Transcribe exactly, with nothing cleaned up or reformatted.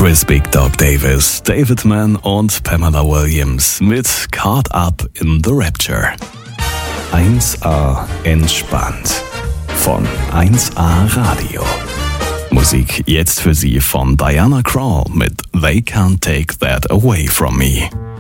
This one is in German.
Chris Big Dog Davis, David Mann und Pamela Williams mit Caught Up in the Rapture. eins A entspannt von eins A Radio. Musik jetzt für Sie von Diana Krall mit They Can't Take That Away From Me.